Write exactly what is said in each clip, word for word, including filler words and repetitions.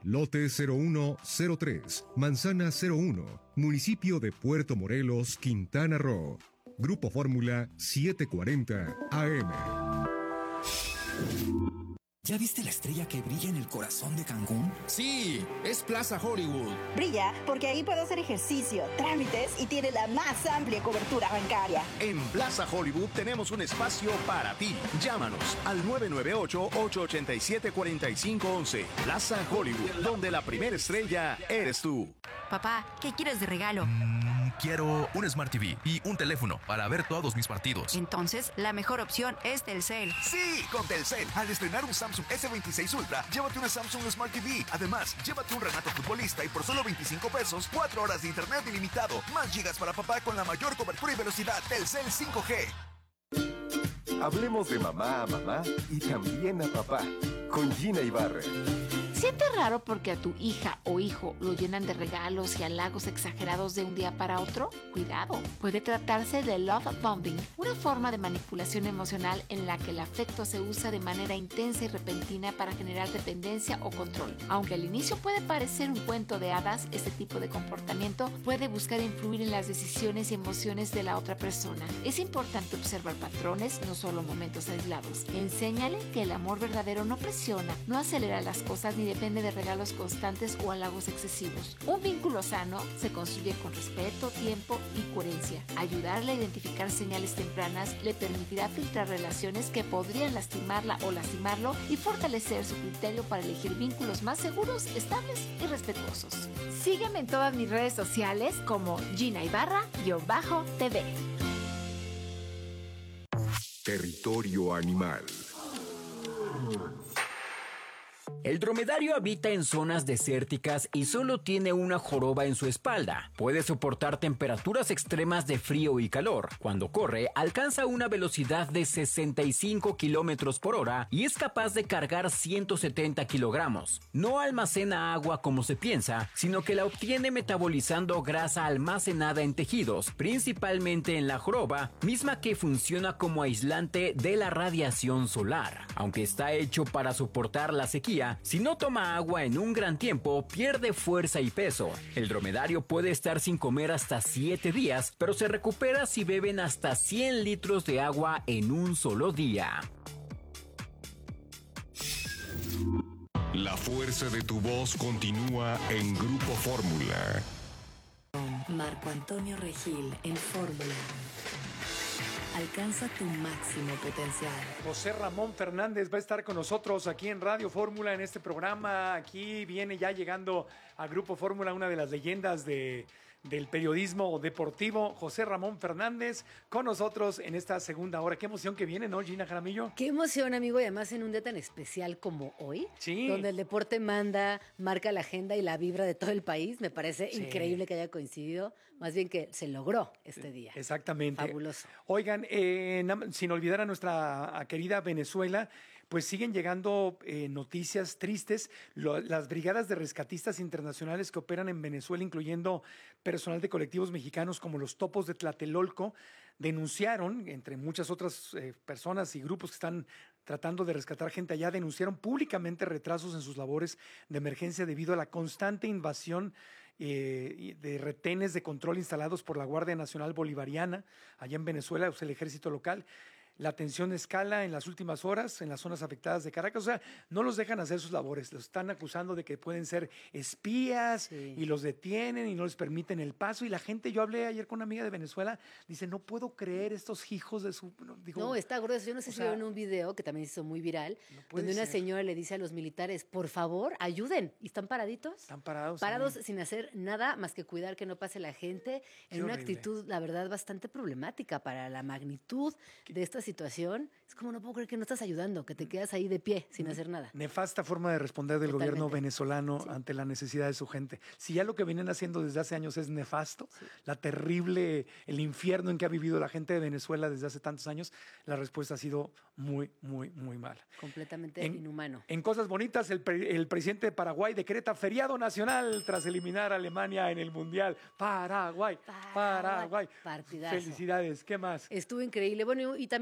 lote cero uno cero tres, manzana cero uno, municipio de Puerto Morelos, Quintana Roo. Grupo Fórmula setecientos cuarenta A M. ¿Ya viste la estrella que brilla en el corazón de Cancún? Sí, es Plaza Hollywood. Brilla porque ahí puedo hacer ejercicio, trámites y tiene la más amplia cobertura bancaria. En Plaza Hollywood tenemos un espacio para ti. Llámanos al nueve nueve ocho, ocho ocho siete, cuatro cinco uno uno. Plaza Hollywood, donde la primera estrella eres tú. Papá, ¿qué quieres de regalo? Mm, quiero un Smart T V y un teléfono para ver todos mis partidos. Entonces, la mejor opción es Telcel. Sí, con Telcel. Al estrenar un Samsung ese veintiséis Ultra, llévate una Samsung Smart T V. Además, llévate un Renato futbolista y por solo veinticinco pesos, cuatro horas de internet ilimitado. Más gigas para papá con la mayor cobertura y velocidad. Telcel cinco G. Hablemos de mamá a mamá y también a papá. Con Gina Ibarra. ¿Sientes raro porque a tu hija o hijo lo llenan de regalos y halagos exagerados de un día para otro? Cuidado, puede tratarse de love bombing, una forma de manipulación emocional en la que el afecto se usa de manera intensa y repentina para generar dependencia o control. Aunque al inicio puede parecer un cuento de hadas, este tipo de comportamiento puede buscar influir en las decisiones y emociones de la otra persona. Es importante observar patrones, no solo momentos aislados. Enséñale que el amor verdadero no presiona, no acelera las cosas ni depende de regalos constantes o halagos excesivos. Un vínculo sano se construye con respeto, tiempo y coherencia. Ayudarle a identificar señales tempranas le permitirá filtrar relaciones que podrían lastimarla o lastimarlo y fortalecer su criterio para elegir vínculos más seguros, estables y respetuosos. Sígueme en todas mis redes sociales como Gina Ibarra-T V. Territorio animal. El dromedario habita en zonas desérticas y solo tiene una joroba en su espalda. Puede soportar temperaturas extremas de frío y calor. Cuando corre, alcanza una velocidad de sesenta y cinco kilómetros por hora y es capaz de cargar ciento setenta kilogramos. No almacena agua como se piensa, sino que la obtiene metabolizando grasa almacenada en tejidos, principalmente en la joroba, misma que funciona como aislante de la radiación solar. Aunque está hecho para soportar la sequía, si no toma agua en un gran tiempo, pierde fuerza y peso. El dromedario puede estar sin comer hasta siete días, pero se recupera si beben hasta cien litros de agua en un solo día. La fuerza de tu voz continúa en Grupo Fórmula. Marco Antonio Regil en Fórmula. Alcanza tu máximo potencial. José Ramón Fernández va a estar con nosotros aquí en Radio Fórmula en este programa. Aquí viene ya llegando a Grupo Fórmula una de las leyendas de, del periodismo deportivo, José Ramón Fernández, con nosotros en esta segunda hora. Qué emoción que viene, ¿no, Gina Jaramillo? Qué emoción, amigo, y además en un día tan especial como hoy, sí, donde el deporte manda, marca la agenda y la vibra de todo el país. Me parece sí. increíble que haya coincidido, más bien que se logró este día. Exactamente. Fabuloso. Oigan, eh, sin olvidar a nuestra a querida Venezuela, pues siguen llegando eh, noticias tristes. Lo, las brigadas de rescatistas internacionales que operan en Venezuela, incluyendo personal de colectivos mexicanos como los Topos de Tlatelolco, denunciaron, entre muchas otras eh, personas y grupos que están tratando de rescatar gente allá, denunciaron públicamente retrasos en sus labores de emergencia debido a la constante invasión eh, de retenes de control instalados por la Guardia Nacional Bolivariana allá en Venezuela, o sea, el ejército local. La tensión escala en las últimas horas en las zonas afectadas de Caracas. O sea, no los dejan hacer sus labores. Los están acusando de que pueden ser espías sí. y los detienen y no les permiten el paso. Y la gente, yo hablé ayer con una amiga de Venezuela, dice, no puedo creer estos hijos de su... Digo, no, está grueso. Yo no sé si vieron un video que también se hizo muy viral, no donde una ser. señora le dice a los militares, por favor, ayuden. Y están paraditos. Están parados. Parados también. Sin hacer nada más que cuidar que no pase la gente. Qué en horrible. Una actitud, la verdad, bastante problemática para la magnitud ¿Qué? de esta situación. Es como, no puedo creer que no estás ayudando, que te quedas ahí de pie sin hacer nada. Nefasta forma de responder del Totalmente. gobierno venezolano sí. ante la necesidad de su gente. Si ya lo que vienen haciendo desde hace años es nefasto, sí. la terrible, el infierno en que ha vivido la gente de Venezuela desde hace tantos años, la respuesta ha sido muy, muy, muy mala. Completamente en, inhumano. En cosas bonitas, el, pre, el presidente de Paraguay decreta feriado nacional tras eliminar a Alemania en el Mundial. Paraguay, Paraguay. Partidazo. Felicidades. ¿Qué más? Estuvo increíble. Bueno, y también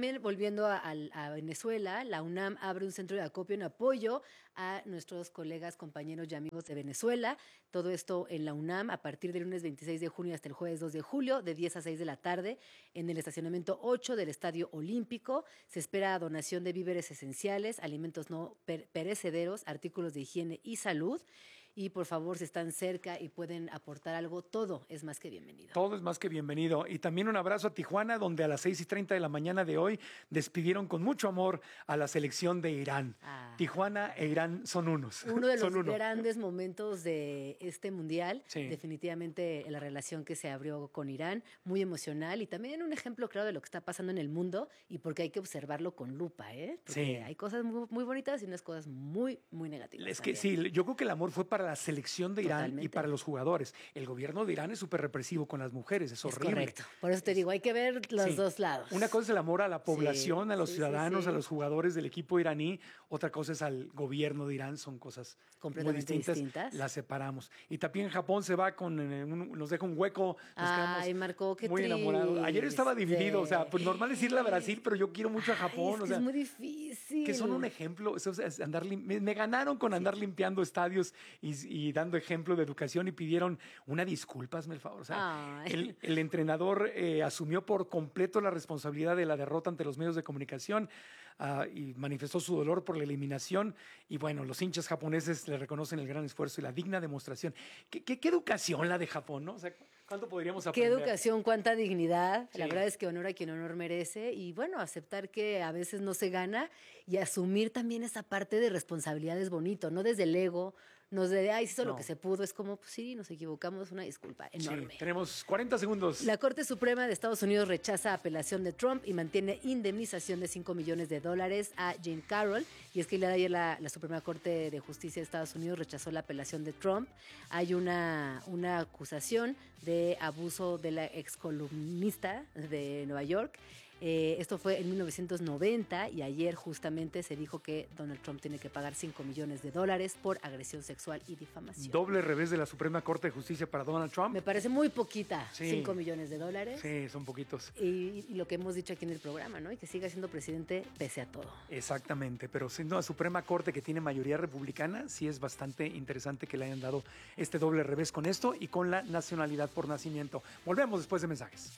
también, volviendo a, a, a Venezuela, la UNAM abre un centro de acopio en apoyo a nuestros colegas, compañeros y amigos de Venezuela. Todo esto en la UNAM a partir del lunes veintiséis de junio hasta el jueves dos de julio, de diez a seis de la tarde, en el estacionamiento ocho del Estadio Olímpico. Se espera donación de víveres esenciales, alimentos no per- perecederos, artículos de higiene y salud. Y por favor, si están cerca y pueden aportar algo, todo es más que bienvenido. Todo es más que bienvenido. Y también un abrazo a Tijuana, donde a las seis y treinta de la mañana de hoy despidieron con mucho amor a la selección de Irán. Ah. Tijuana e Irán son unos. Uno de los uno. grandes momentos de este mundial. Sí. Definitivamente la relación que se abrió con Irán, muy emocional y también un ejemplo claro de lo que está pasando en el mundo y porque hay que observarlo con lupa, ¿eh? Porque sí. hay cosas muy, muy bonitas y unas cosas muy, muy negativas. Es que también. sí, yo creo que el amor fue para la selección de Irán Totalmente. y para los jugadores. El gobierno de Irán es súper represivo con las mujeres, es horrible. Es correcto. Por eso te digo, hay que ver los sí. dos lados. Una cosa es el amor a la población, sí, a los sí, ciudadanos, sí, sí. a los jugadores del equipo iraní. Otra cosa es al gobierno de Irán, son cosas completamente muy distintas. distintas. Las separamos. Y también Japón se va con, eh, un, nos deja un hueco. Nos Ay, Marco, qué muy triste. enamorados. Ayer estaba dividido, o sea, pues normal decirle a Brasil, pero yo quiero mucho a Japón. Ay, es, o que sea, es muy difícil. Que son un ejemplo, eso es andar lim- me, me ganaron con andar sí. limpiando estadios y, y dando ejemplo de educación y pidieron una disculpa, hazme el favor. O sea, el, el entrenador eh, asumió por completo la responsabilidad de la derrota ante los medios de comunicación uh, y manifestó su dolor por la eliminación. Y bueno, los hinchas japoneses le reconocen el gran esfuerzo y la digna demostración. ¿Qué, qué, qué educación la de Japón, no? O sea, ¿cuánto podríamos aprender? Qué educación, cuánta dignidad. Sí. La verdad es que honor a quien honor merece. Y bueno, aceptar que a veces no se gana y asumir también esa parte de responsabilidad es bonito, no desde el ego, no desde, ay, se hizo no. lo que se pudo. Es como, pues sí, nos equivocamos, una disculpa enorme. Sí, tenemos cuarenta segundos. La Corte Suprema de Estados Unidos rechaza apelación de Trump y mantiene indemnización de cinco millones de dólares a Jean Carroll. Y es que el día de ayer la, la Suprema Corte de Justicia de Estados Unidos rechazó la apelación de Trump. Hay una, una acusación de abuso de la excolumnista de Nueva York. Eh, esto fue en mil novecientos noventa y ayer justamente se dijo que Donald Trump tiene que pagar cinco millones de dólares por agresión sexual y difamación. Doble revés de la Suprema Corte de Justicia para Donald Trump. Me parece muy poquita, sí. cinco millones de dólares. Sí, son poquitos. Y, y lo que hemos dicho aquí en el programa, ¿no? Y que siga siendo presidente pese a todo. Exactamente, pero siendo la Suprema Corte que tiene mayoría republicana, sí es bastante interesante que le hayan dado este doble revés con esto y con la nacionalidad por nacimiento. Volvemos después de mensajes.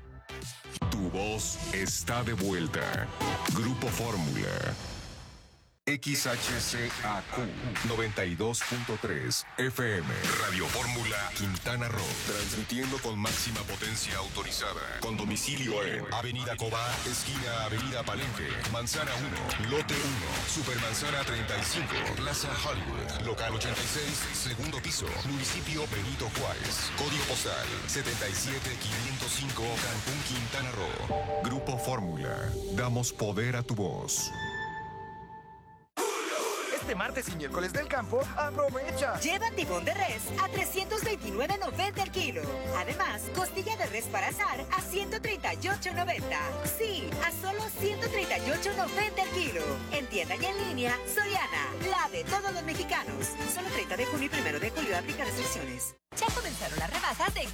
Tu voz está de vuelta. Grupo Fórmula. X H C A Q noventa y dos punto tres F M. Radio Fórmula Quintana Roo. Transmitiendo con máxima potencia autorizada. Con domicilio en Avenida Cobá, esquina Avenida Palenque, Manzana uno, Lote uno, Supermanzana treinta y cinco, Plaza Hollywood, Local ochenta y seis, segundo piso, Municipio Benito Juárez. Código postal setenta y siete quinientos cinco, Cancún, Quintana Roo. Grupo Fórmula. Damos poder a tu voz. Este martes y miércoles del campo, aprovecha. Lleva tibón de res a trescientos veintinueve noventa el kilo. Además, costilla de res para asar a ciento treinta y ocho noventa. Sí, a solo ciento treinta y ocho noventa el kilo. En tienda y en línea, Soriana, la de todos los mexicanos. Solo treinta de junio y primero de julio aplica restricciones. Ya comenzaron las rebajas de